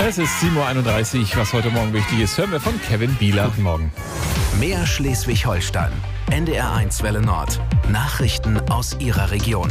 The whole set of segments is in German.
Es ist 7.31 Uhr. Was heute Morgen wichtig ist, hören wir von Kevin Bieler. Guten Morgen. Mehr Schleswig-Holstein. NDR1 Welle Nord. Nachrichten aus Ihrer Region.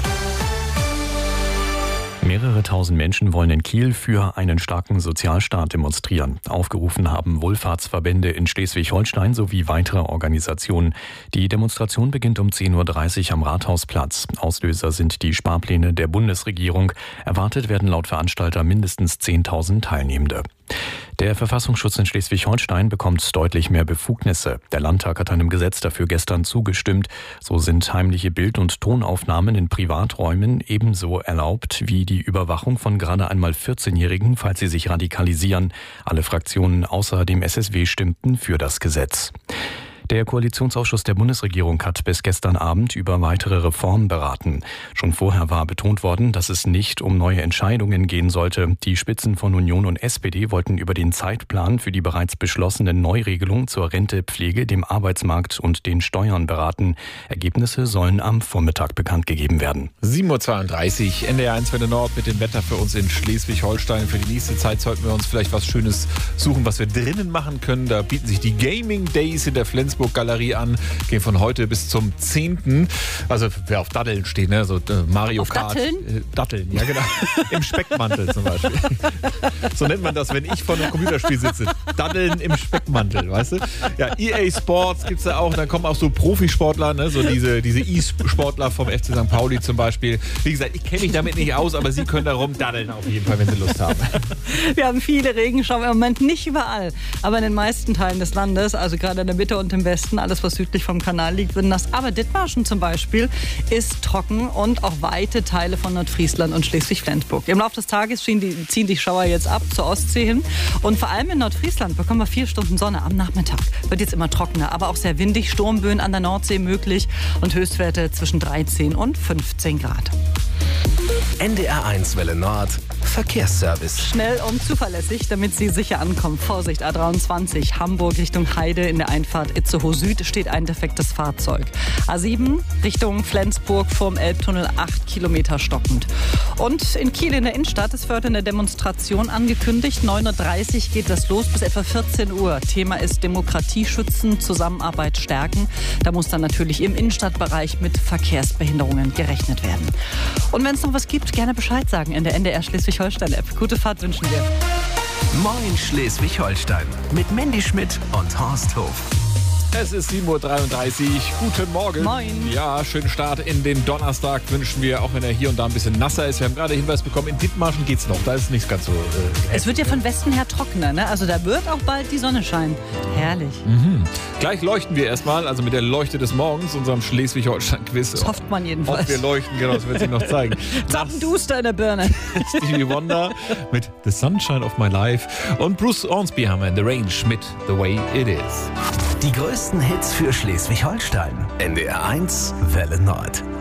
Mehrere tausend Menschen wollen in Kiel für einen starken Sozialstaat demonstrieren. Aufgerufen haben Wohlfahrtsverbände in Schleswig-Holstein sowie weitere Organisationen. Die Demonstration beginnt um 10.30 Uhr am Rathausplatz. Auslöser sind die Sparpläne der Bundesregierung. Erwartet werden laut Veranstalter mindestens 10.000 Teilnehmende. Der Verfassungsschutz in Schleswig-Holstein bekommt deutlich mehr Befugnisse. Der Landtag hat einem Gesetz dafür gestern zugestimmt. So sind heimliche Bild- und Tonaufnahmen in Privaträumen ebenso erlaubt wie die Überwachung von gerade einmal 14-Jährigen, falls sie sich radikalisieren. Alle Fraktionen außer dem SSW stimmten für das Gesetz. Der Koalitionsausschuss der Bundesregierung hat bis gestern Abend über weitere Reformen beraten. Schon vorher war betont worden, dass es nicht um neue Entscheidungen gehen sollte. Die Spitzen von Union und SPD wollten über den Zeitplan für die bereits beschlossenen Neuregelungen zur Rente, Pflege, dem Arbeitsmarkt und den Steuern beraten. Ergebnisse sollen am Vormittag bekannt gegeben werden. 7.32 Uhr, NDR1 Welle Nord mit dem Wetter für uns in Schleswig-Holstein. Für die nächste Zeit sollten wir uns vielleicht was Schönes suchen, was wir drinnen machen können. Da bieten sich die Gaming Days in der Flensburg-Galerie an. Gehen von heute bis zum 10. Also wer auf Datteln steht, ne? So Mario auf Kart. Datteln? Datteln, ja genau. Im Speckmantel zum Beispiel. So nennt man das, wenn ich vor einem Computerspiel sitze. Datteln im Speckmantel, weißt du? Ja, EA Sports gibt's da auch. Da kommen auch so Profisportler, ne? So diese E-Sportler vom FC St. Pauli zum Beispiel. Wie gesagt, ich kenne mich damit nicht aus, aber Sie können da rumdaddeln auf jeden Fall, wenn Sie Lust haben. Wir haben viele Regenschauer, im Moment nicht überall, aber in den meisten Teilen des Landes, also gerade in der Mitte und im Westen, alles was südlich vom Kanal liegt, wird nass. Aber Dithmarschen zum Beispiel ist trocken und auch weite Teile von Nordfriesland und Schleswig-Flensburg. Im Laufe des Tages ziehen die Schauer jetzt ab zur Ostsee hin und vor allem in Nordfriesland bekommen wir 4 Stunden Sonne am Nachmittag. Wird jetzt immer trockener, aber auch sehr windig, Sturmböen an der Nordsee möglich und Höchstwerte zwischen 13 und 15 Grad. NDR1 Welle Nord. Verkehrsservice. Schnell und zuverlässig, damit Sie sicher ankommen. Vorsicht, A23, Hamburg Richtung Heide in der Einfahrt Itzehoe Süd steht ein defektes Fahrzeug. A7 Richtung Flensburg vorm Elbtunnel 8 Kilometer stockend. Und in Kiel in der Innenstadt ist für heute eine Demonstration angekündigt. 9.30 Uhr geht das los bis etwa 14 Uhr. Thema ist Demokratie schützen, Zusammenarbeit stärken. Da muss dann natürlich im Innenstadtbereich mit Verkehrsbehinderungen gerechnet werden. Und wenn es noch was gibt, gerne Bescheid sagen in der NDR Schleswig-Holstein-App. Gute Fahrt wünschen wir. Moin Schleswig-Holstein mit Mandy Schmidt und Horst Hof. Es ist 7.33 Uhr. Guten Morgen. Moin. Ja, schönen Start in den Donnerstag wünschen wir, auch wenn er hier und da ein bisschen nasser ist. Wir haben gerade Hinweis bekommen, in Dithmarschen geht's noch. Da ist nicht ganz so Es wird ja von Westen her trockener, ne? Also da wird auch bald die Sonne scheinen. Herrlich. Gleich leuchten wir erstmal, also mit der Leuchte des Morgens, unserem Schleswig-Holstein-Quiz. Das hofft man jedenfalls. Ob wir leuchten, genau, das wird sich noch zeigen. Zappenduster in der Birne. Stevie Wonder mit The Sunshine of My Life und Bruce Hornsby haben wir in The Range mit The Way It Is. Die größten Hits für Schleswig-Holstein. NDR1 Welle Nord.